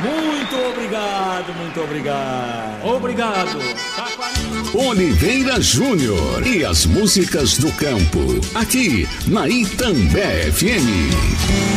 Muito obrigado, muito obrigado. Obrigado. Oliveira Júnior e as músicas do campo, aqui na Itambé FM.